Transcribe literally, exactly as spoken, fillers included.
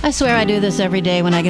I swear I do this every day when I get